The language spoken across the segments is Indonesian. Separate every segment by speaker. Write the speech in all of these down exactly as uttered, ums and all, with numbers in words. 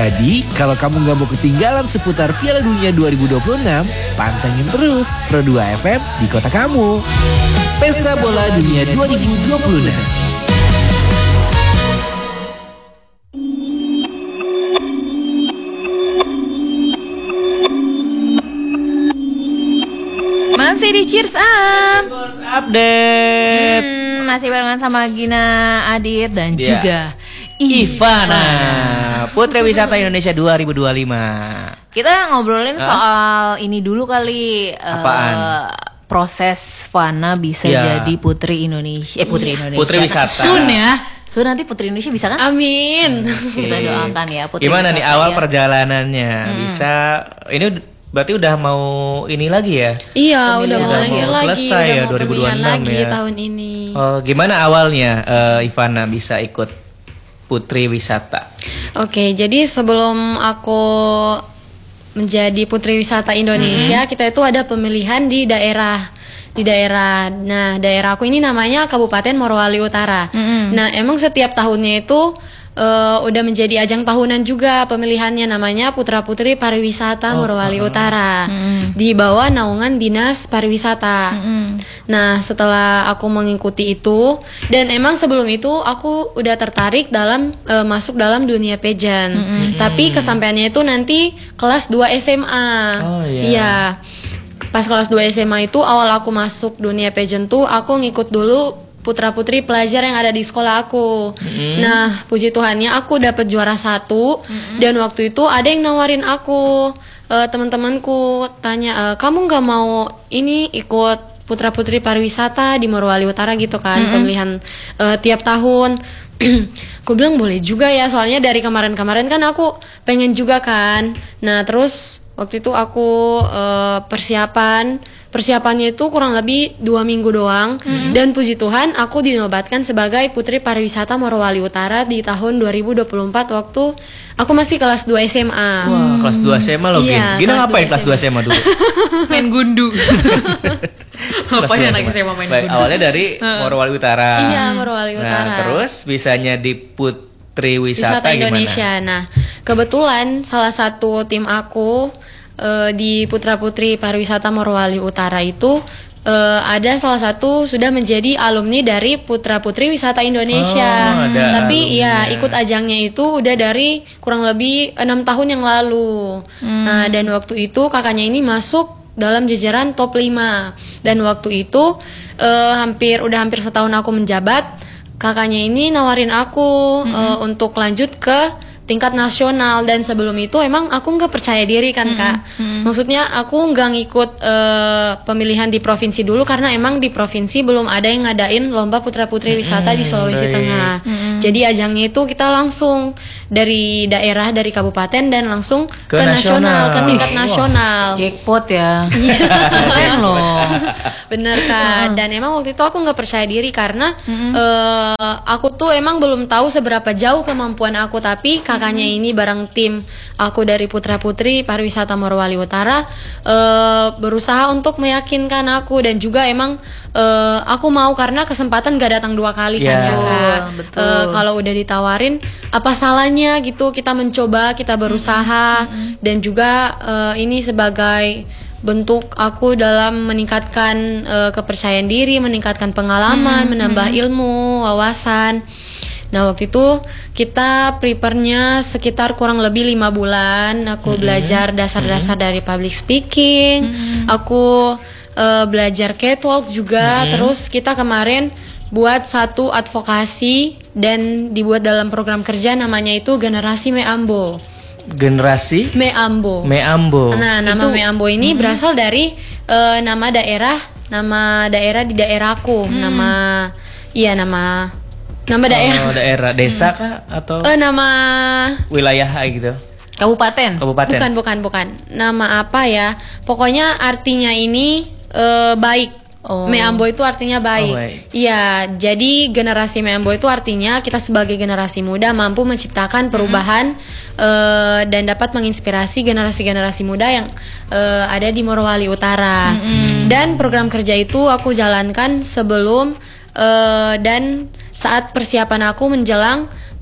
Speaker 1: Jadi, kalau kamu gak mau ketinggalan seputar Piala Dunia dua ribu dua puluh enam, pantengin terus Pro dua F M di kota kamu. Pesta Bola Dunia dua ribu dua puluh enam.
Speaker 2: Masih di Cheers Up
Speaker 3: Cheers Update.
Speaker 2: hmm, Masih barengan sama Gina, Adit, dan
Speaker 3: Dia.
Speaker 2: juga
Speaker 3: Ivana, Putri Wisata Indonesia dua ribu dua puluh lima.
Speaker 2: Kita ngobrolin
Speaker 3: Hah?
Speaker 2: soal ini dulu kali.
Speaker 3: Apaan?
Speaker 2: eh, Proses Fana bisa
Speaker 3: Ya.
Speaker 2: jadi Putri Indonesia. Eh Putri Indonesia.
Speaker 3: Putri Wisata.
Speaker 2: Sun ya. Sun nanti Putri Indonesia bisa kan?
Speaker 4: Amin.
Speaker 2: Kita doakan ya Putri
Speaker 3: Gimana
Speaker 2: Wisata
Speaker 3: nih awal
Speaker 2: ya.
Speaker 3: perjalanannya? Bisa ini ud- berarti udah mau ini lagi ya?
Speaker 4: Iya, udah mau
Speaker 3: Udah
Speaker 4: lanjut
Speaker 3: mau
Speaker 4: lagi,
Speaker 3: selesai
Speaker 4: udah
Speaker 3: ya,
Speaker 4: mau
Speaker 3: dua ribu dua puluh
Speaker 4: pemilihan
Speaker 3: enam
Speaker 4: lagi
Speaker 3: ya.
Speaker 4: tahun ini.
Speaker 3: Oh, gimana awalnya eh, Ivana bisa ikut Putri Wisata?
Speaker 4: Oke, jadi sebelum aku menjadi Putri Wisata Indonesia, kita itu ada pemilihan di daerah di daerah. Nah, daerah aku ini namanya Kabupaten Morowali Utara. Nah, emang setiap tahunnya itu eh, udah menjadi ajang tahunan juga pemilihannya, namanya Putra Putri Pariwisata Morowali Utara. Di bawah naungan Dinas Pariwisata. Nah, setelah aku mengikuti itu, dan emang sebelum itu aku udah tertarik dalam eh, masuk dalam dunia pageant. Tapi kesampaiannya itu nanti kelas dua S M A.
Speaker 3: Oh, iya.
Speaker 4: Iya. Pas kelas dua S M A itu awal aku masuk dunia pageant tuh aku ngikut dulu putra-putri pelajar yang ada di sekolah aku. Nah, puji Tuhannya aku dapat juara satu. Dan waktu itu ada yang nawarin aku, eh, teman-temanku tanya, "Eh, kamu nggak mau ini ikut putra-putri pariwisata di Morowali Utara gitu kan, pemilihan eh, tiap tahun." Aku bilang boleh juga ya, soalnya dari kemarin-kemarin kan aku pengen juga kan. Nah, terus waktu itu aku eh, persiapan persiapannya itu kurang lebih dua minggu doang. Dan puji Tuhan aku dinobatkan sebagai Putri Pariwisata Morowali Utara di tahun dua ribu dua puluh empat waktu aku masih kelas dua S M A.
Speaker 3: Wah, kelas dua S M A loh,
Speaker 4: Iya,
Speaker 3: Gin. Gina
Speaker 4: kelas
Speaker 3: ngapain
Speaker 4: dua
Speaker 3: kelas dua S M A dulu?
Speaker 2: Main gundu.
Speaker 3: Kelas
Speaker 2: Apa
Speaker 3: dua
Speaker 2: ya
Speaker 3: S M A.
Speaker 2: anak S M A main
Speaker 3: Baik,
Speaker 2: gundu?
Speaker 3: awalnya dari Morowali Utara.
Speaker 4: Iya, Morowali Utara.
Speaker 3: Nah, terus bisanya di Putri Wisata,
Speaker 4: Wisata
Speaker 3: gimana?
Speaker 4: Indonesia. Nah, kebetulan salah satu tim aku eh, di Putra Putri Pariwisata Morowali Utara itu eh, ada salah satu sudah menjadi alumni dari Putra Putri Wisata Indonesia.
Speaker 3: Oh, ada
Speaker 4: Tapi
Speaker 3: alumninya.
Speaker 4: ya ikut ajangnya itu udah dari kurang lebih enam tahun yang lalu. Nah, dan waktu itu kakaknya ini masuk dalam jajaran top lima. Dan waktu itu eh, hampir udah hampir setahun aku menjabat, kakaknya ini nawarin aku eh, untuk lanjut ke tingkat nasional. Dan sebelum itu emang aku nggak percaya diri kan kak. Maksudnya aku nggak ngikut eh, pemilihan di provinsi dulu karena emang di provinsi belum ada yang ngadain lomba putra putri wisata di Sulawesi
Speaker 3: baik.
Speaker 4: Tengah. Jadi ajangnya itu kita langsung dari daerah, dari kabupaten dan langsung
Speaker 3: Ke
Speaker 4: ke, nasional,
Speaker 3: nasional.
Speaker 4: ke tingkat
Speaker 3: Wah.
Speaker 4: nasional.
Speaker 2: Jackpot ya. Keren loh.
Speaker 4: Bener kak. Dan emang waktu itu aku nggak percaya diri karena eh, aku tuh emang belum tahu seberapa jauh kemampuan aku. Tapi kakaknya ini bareng tim aku dari Putra Putri Pariwisata Morowali Utara eh, berusaha untuk meyakinkan aku. Dan juga emang eh, aku mau karena kesempatan gak datang dua kali kan
Speaker 3: Ya.
Speaker 4: ya kak.
Speaker 2: Betul.
Speaker 4: Eh, kalau udah ditawarin apa salahnya gitu, kita mencoba, kita berusaha. Dan juga eh, ini sebagai bentuk aku dalam meningkatkan eh, kepercayaan diri, meningkatkan pengalaman, menambah ilmu, wawasan. Nah, waktu itu kita prepare-nya sekitar kurang lebih lima bulan. Aku belajar dasar-dasar dari public speaking. Aku eh, belajar catwalk juga. Terus kita kemarin buat satu advokasi dan dibuat dalam program kerja namanya itu Generasi Meambo.
Speaker 3: Generasi
Speaker 4: Meambo.
Speaker 3: Meambo.
Speaker 4: Nah, nama Meambo ini berasal dari eh, nama daerah, nama daerah di daerahku, nama iya nama nama daerah.
Speaker 3: Oh, daerah desa kah atau
Speaker 4: Eh, nama
Speaker 3: wilayah gitu?
Speaker 2: Kabupaten.
Speaker 3: Kabupaten.
Speaker 4: bukan bukan bukan. Nama apa ya? Pokoknya artinya ini eh, baik.
Speaker 2: Oh.
Speaker 4: Meambo itu artinya baik.
Speaker 3: Oh, baik.
Speaker 4: Iya, jadi generasi Meambo itu artinya kita sebagai generasi muda mampu menciptakan perubahan eh, dan dapat menginspirasi generasi-generasi muda yang eh, ada di Morowali Utara. Dan program kerja itu aku jalankan sebelum eh, dan saat persiapan aku menjelang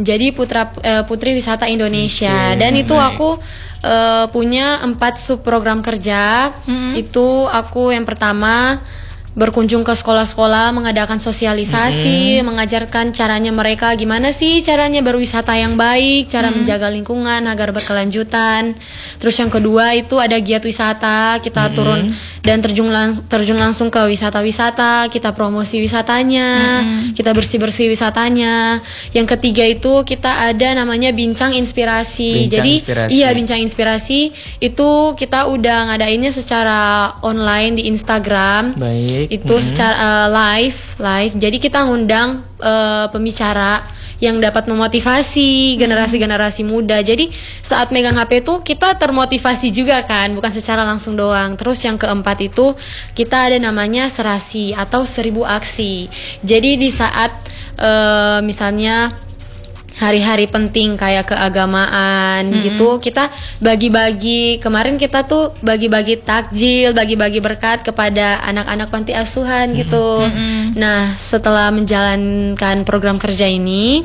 Speaker 4: jadi putra uh, Putri Wisata Indonesia.
Speaker 3: Oke,
Speaker 4: Dan itu
Speaker 3: baik.
Speaker 4: aku uh, punya empat sub program kerja.
Speaker 2: Hmm.
Speaker 4: Itu aku yang pertama berkunjung ke sekolah-sekolah, mengadakan sosialisasi, mengajarkan caranya mereka gimana sih caranya berwisata yang baik, cara menjaga lingkungan agar berkelanjutan. Terus yang kedua itu ada giat wisata, kita turun dan terjun, lang- terjun langsung ke wisata-wisata, kita promosi wisatanya, kita bersih-bersih wisatanya. Yang ketiga itu kita ada namanya bincang inspirasi.
Speaker 3: Bincang
Speaker 4: Jadi
Speaker 3: inspirasi.
Speaker 4: iya bincang inspirasi itu kita udah ngadainnya secara online di Instagram.
Speaker 3: Baik.
Speaker 4: Itu secara uh, live, live. Jadi kita ngundang uh, pembicara yang dapat memotivasi generasi-generasi muda. Jadi saat megang H P itu kita termotivasi juga kan, bukan secara langsung doang. Terus yang keempat itu kita ada namanya serasi atau seribu aksi. Jadi di saat uh, misalnya hari-hari penting kayak keagamaan
Speaker 2: Mm-hmm.
Speaker 4: gitu, kita bagi-bagi. Kemarin kita tuh bagi-bagi takjil, bagi-bagi berkat kepada anak-anak panti asuhan gitu. Nah, setelah menjalankan program kerja ini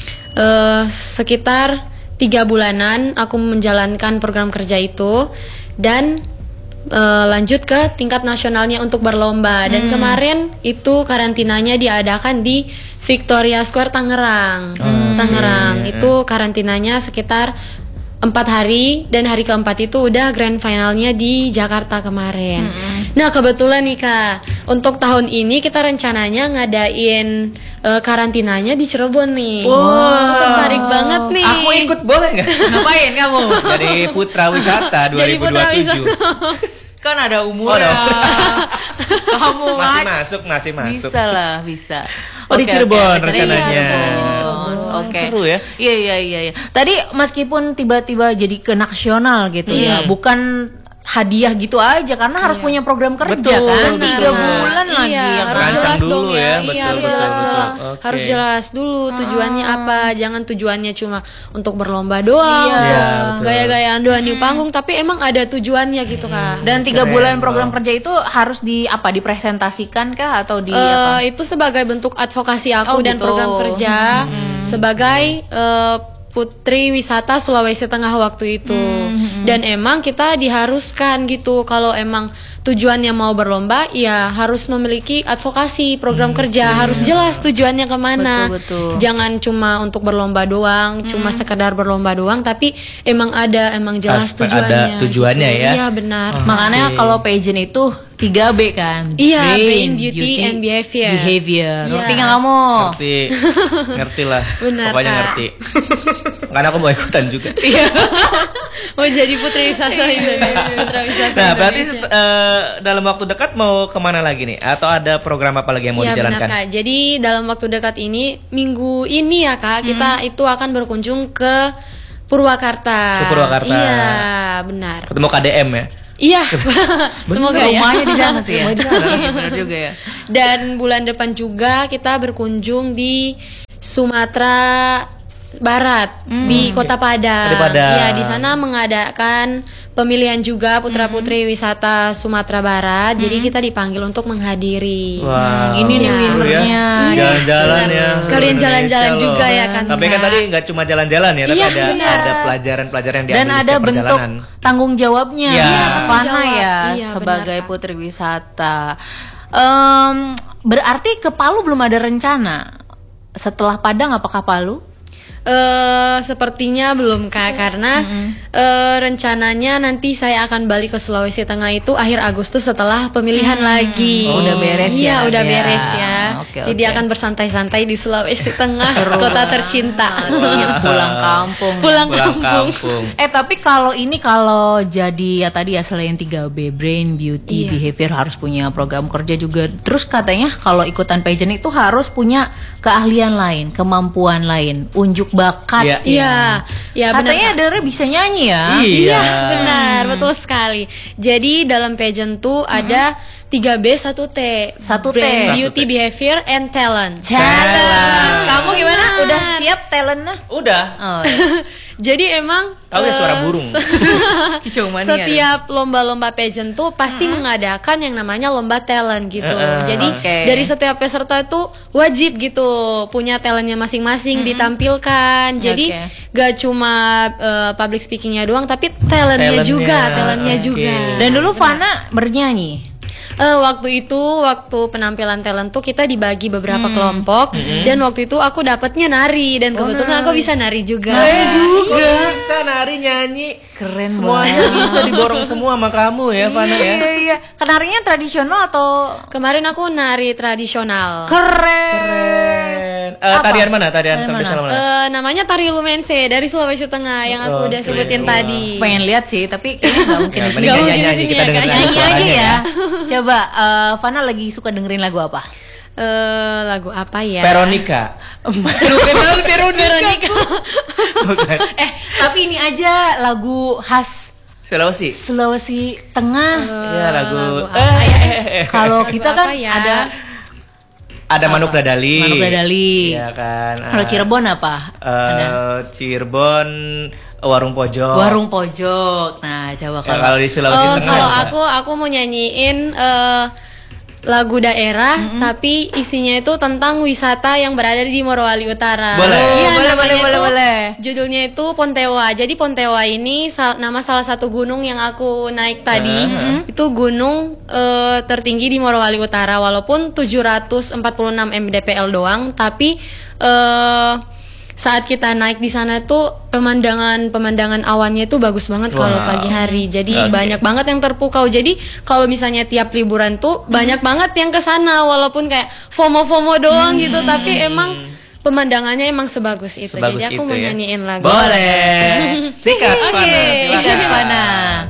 Speaker 4: eh, sekitar tiga bulanan aku menjalankan program kerja itu dan eh, lanjut ke tingkat nasionalnya untuk berlomba. Dan kemarin itu karantinanya diadakan di Victoria Square Tangerang. Tangerang itu karantinanya sekitar empat hari dan hari keempat itu udah grand finalnya di Jakarta kemarin. Nah kebetulan nih Kak, untuk tahun ini kita rencananya ngadain eh, karantinanya di Cirebon nih.
Speaker 3: Wow.
Speaker 4: Tertarik banget nih.
Speaker 3: Aku ikut boleh nggak?
Speaker 2: Ngapain kamu?
Speaker 3: Dari Putra Wisata dua
Speaker 4: Jadi
Speaker 3: ribu dua puluh tujuh.
Speaker 2: Kan ada
Speaker 3: Oh,
Speaker 2: umurnya.
Speaker 3: ada.
Speaker 2: Kamu
Speaker 3: Masih
Speaker 2: Mat.
Speaker 3: masuk, masih masuk.
Speaker 2: Bisa lah, bisa.
Speaker 3: Oh, di
Speaker 2: Oke,
Speaker 3: Cirebon
Speaker 2: oke.
Speaker 3: rencananya.
Speaker 4: Iya, rencananya di Cirebon.
Speaker 2: Oke.
Speaker 3: Seru ya.
Speaker 2: Iya, iya, iya, iya. Tadi meskipun tiba-tiba jadi ke nasional gitu ya, bukan hadiah gitu aja karena harus punya program kerja
Speaker 3: Betul,
Speaker 2: kan.
Speaker 3: betul.
Speaker 2: Tiga bulan lagi
Speaker 4: iya,
Speaker 2: ya
Speaker 4: harus
Speaker 2: kan.
Speaker 3: Rancang
Speaker 4: jelas
Speaker 3: dulu
Speaker 4: dong
Speaker 3: ya,
Speaker 4: ya,
Speaker 3: betul,
Speaker 4: iya harus
Speaker 3: betul,
Speaker 4: jelas
Speaker 3: betul.
Speaker 4: dulu,
Speaker 3: Oke.
Speaker 4: harus jelas dulu tujuannya apa, jangan tujuannya cuma untuk berlomba doang,
Speaker 2: Iya.
Speaker 4: untuk
Speaker 3: Iya, betul.
Speaker 4: gaya-gayaan doang di panggung, tapi emang ada tujuannya gitu Kak.
Speaker 2: Dan tiga
Speaker 3: Keren,
Speaker 2: bulan
Speaker 3: bro.
Speaker 2: program kerja itu harus di apa dipresentasikan kah atau di
Speaker 4: Eh,
Speaker 2: apa?
Speaker 4: itu sebagai bentuk advokasi aku
Speaker 2: Oh,
Speaker 4: dan
Speaker 2: gitu.
Speaker 4: program kerja sebagai eh, Putri Wisata Sulawesi Tengah waktu itu. Dan emang kita diharuskan gitu kalau emang tujuannya mau berlomba ya harus memiliki advokasi program kerja, harus jelas tujuannya kemana.
Speaker 2: Betul, betul.
Speaker 4: Jangan cuma untuk berlomba doang, cuma sekedar berlomba doang, tapi emang ada emang jelas
Speaker 3: Harus ada
Speaker 4: tujuannya.
Speaker 3: tujuannya
Speaker 4: gitu.
Speaker 3: ya.
Speaker 4: Iya benar.
Speaker 2: Makanya kalau pageant itu tiga B kan.
Speaker 4: Iya, Brain, Beauty, and Behavior.
Speaker 2: Behavior.
Speaker 4: Yes.
Speaker 2: Ngerti nggak kamu?
Speaker 3: Ngerti, ngerti lah.
Speaker 4: Benar,
Speaker 3: Pokoknya
Speaker 4: Kak.
Speaker 3: ngerti. Karena aku mau ikutan juga.
Speaker 4: Mau jadi Putri Wisata Indonesia. Putra Wisata
Speaker 3: Nah, berarti
Speaker 4: Indonesia.
Speaker 3: set- eh, dalam waktu dekat mau kemana lagi nih? Atau ada program apa lagi yang mau
Speaker 4: Iya benar
Speaker 3: dijalankan?
Speaker 4: Kak. Jadi dalam waktu dekat ini minggu ini ya Kak kita itu akan berkunjung ke Purwakarta.
Speaker 3: Ke Purwakarta.
Speaker 4: Iya benar.
Speaker 3: Ketemu K D M ya?
Speaker 4: Iya. Semoga ya.
Speaker 2: Rumahnya di sana sih ya. Iya, benar juga ya.
Speaker 4: Dan bulan depan juga kita berkunjung di Sumatera Barat di Kota Padang.
Speaker 3: Di Padang.
Speaker 4: Iya, di sana mengadakan pemilihan juga putra-putri wisata Sumatera Barat. Jadi kita dipanggil untuk menghadiri.
Speaker 3: Wah,
Speaker 2: Ini nih
Speaker 3: seru ya.
Speaker 2: winnernya.
Speaker 3: Jalan-jalan ya.
Speaker 4: Benar. Sekalian
Speaker 3: Indonesia
Speaker 4: jalan-jalan
Speaker 3: loh.
Speaker 4: juga ya kan,
Speaker 3: Tapi kan
Speaker 4: Kak?
Speaker 3: tadi nggak cuma jalan-jalan ya, tapi
Speaker 4: Iya,
Speaker 3: ada
Speaker 4: benar.
Speaker 3: ada pelajaran-pelajaran yang diambil
Speaker 2: Dan
Speaker 3: di
Speaker 2: ada
Speaker 3: setiap
Speaker 2: bentuk
Speaker 3: perjalanan.
Speaker 2: tanggung jawabnya.
Speaker 3: Iya. Iya,
Speaker 4: tanggung
Speaker 2: Fana
Speaker 4: jawab.
Speaker 2: ya
Speaker 4: Iya,
Speaker 2: sebagai
Speaker 4: benar, Kak.
Speaker 2: putri wisata. Em, berarti ke Palu belum ada rencana. Setelah Padang apakah Palu?
Speaker 4: Eh sepertinya belum Kak karena eh, rencananya nanti saya akan balik ke Sulawesi Tengah itu akhir Agustus setelah pemilihan lagi.
Speaker 2: Oh, udah beres ya,
Speaker 4: Iya, udah
Speaker 2: ya.
Speaker 4: beres ya.
Speaker 2: Oke,
Speaker 4: Jadi
Speaker 2: oke.
Speaker 4: akan bersantai-santai di Sulawesi Tengah, kota tercinta.
Speaker 2: Iya, pulang kampung.
Speaker 4: Pulang
Speaker 3: Pulang
Speaker 4: kampung.
Speaker 3: kampung.
Speaker 2: Eh tapi kalau ini kalau jadi ya tadi ya selain tiga B Brain, Beauty,
Speaker 4: Iya.
Speaker 2: Behavior harus punya program kerja juga. Terus katanya kalau ikutan pageant itu harus punya keahlian lain, kemampuan lain, unjuk bakat.
Speaker 3: Iya.
Speaker 2: ya.
Speaker 4: Iya, ya benar.
Speaker 2: Katanya
Speaker 4: Kak.
Speaker 2: Dara bisa nyanyi ya.
Speaker 3: Iya.
Speaker 4: Iya, benar, betul sekali. Jadi dalam pageant tuh ada tiga B satu T.
Speaker 2: Satu T.
Speaker 4: Brand
Speaker 3: Satu
Speaker 4: Beauty
Speaker 3: T.
Speaker 4: Behavior and Talent.
Speaker 2: Talent. Kamu gimana? Udah siap talentnya?
Speaker 3: Udah.
Speaker 2: Oh, iya.
Speaker 4: Jadi emang
Speaker 3: Tahu ya
Speaker 4: eh,
Speaker 3: suara burung?
Speaker 2: Kicau mania.
Speaker 4: setiap lomba-lomba pageant tuh pasti mengadakan yang namanya lomba talent gitu.
Speaker 3: Uh-uh.
Speaker 4: Jadi
Speaker 2: Oke.
Speaker 4: dari setiap peserta itu wajib gitu punya talentnya masing-masing ditampilkan. Jadi
Speaker 2: Oke.
Speaker 4: gak cuma eh, public speakingnya doang, tapi talentnya
Speaker 3: Talentnya.
Speaker 4: juga, talentnya
Speaker 3: Oke.
Speaker 4: juga.
Speaker 2: Dan dulu Fana bernyanyi.
Speaker 4: Eh, waktu itu waktu penampilan talent tuh kita dibagi beberapa kelompok dan waktu itu aku dapatnya nari dan kebetulan aku bisa nari juga.
Speaker 3: Eh juga bisa nari nyanyi.
Speaker 2: Keren
Speaker 3: Semuanya bisa diborong semua sama kamu ya, Fana ya.
Speaker 2: Iya iya. Kenarinya tradisional atau
Speaker 4: Kemarin aku nari tradisional.
Speaker 2: keren?
Speaker 3: Keren. Eh,
Speaker 2: Apa?
Speaker 3: tarian mana? Tarian
Speaker 2: Tarian
Speaker 3: tradisional mana?
Speaker 4: Eh, namanya tari Lumense dari Sulawesi Tengah yang aku
Speaker 3: Oh,
Speaker 4: udah
Speaker 3: keren
Speaker 4: sebutin
Speaker 3: semua.
Speaker 4: tadi.
Speaker 2: Pengen lihat sih, tapi kayaknya nggak mungkin
Speaker 3: Ya,
Speaker 2: di sini.
Speaker 3: mending
Speaker 4: Nggak mungkin
Speaker 3: nyanyi
Speaker 4: di
Speaker 3: aja
Speaker 4: sini
Speaker 3: kita
Speaker 4: ya,
Speaker 3: dengar
Speaker 4: Kak.
Speaker 3: dengar
Speaker 2: Nyanyi aja
Speaker 3: suaranya
Speaker 2: ya. Coba eh, Fana lagi suka dengerin lagu apa?
Speaker 4: Eh, lagu apa ya?
Speaker 3: Veronica. Lu kenal Veronica? Bukan.
Speaker 2: Eh, tapi ini aja lagu khas
Speaker 3: Sulawesi.
Speaker 2: Sulawesi Tengah.
Speaker 3: Ya lagu.
Speaker 4: lagu apa
Speaker 3: eh,
Speaker 4: ya?
Speaker 3: eh, eh.
Speaker 2: Kalau
Speaker 4: Lagu
Speaker 2: kita kan
Speaker 4: apa ya?
Speaker 2: ada
Speaker 3: Ada Manuk Dadali.
Speaker 2: Manuk Dadali.
Speaker 3: Iya kan.
Speaker 2: kalau
Speaker 3: Ah,
Speaker 2: Cirebon apa? Ada
Speaker 3: eh, Cirebon Warung Pojok.
Speaker 2: Warung Pojok. Nah, coba
Speaker 3: Ya,
Speaker 2: kalau
Speaker 3: kalau di Sulawesi
Speaker 4: Oh,
Speaker 3: Tengah.
Speaker 4: kalau
Speaker 3: apa?
Speaker 4: aku aku mau nyanyiin eh, lagu daerah tapi isinya itu tentang wisata yang berada di Morowali Utara.
Speaker 3: Boleh.
Speaker 4: Iya,
Speaker 2: Boleh,
Speaker 4: namanya
Speaker 2: boleh, boleh,
Speaker 4: itu-
Speaker 2: boleh.
Speaker 4: Judulnya itu Pontewa. Jadi Pontewa ini sal- nama salah satu gunung yang aku naik tadi. Itu gunung eh, tertinggi di Morowali Utara walaupun tujuh ratus empat puluh enam mdpl doang, tapi eh saat kita naik di sana tuh pemandangan pemandangan awannya itu bagus banget kalau
Speaker 3: Wow.
Speaker 4: pagi hari. Jadi
Speaker 3: Oke.
Speaker 4: banyak banget yang terpukau. Jadi kalau misalnya tiap liburan tuh banyak banget yang kesana walaupun kayak FOMO-FOMO doang gitu, tapi emang pemandangannya emang sebagus itu.
Speaker 3: Sebagus
Speaker 4: Jadi aku
Speaker 3: itu
Speaker 4: mau
Speaker 3: ya.
Speaker 4: nyanyiin lagu.
Speaker 3: Boleh. Sikat, Fana.
Speaker 2: Oke,
Speaker 3: Silakan.
Speaker 2: Fana.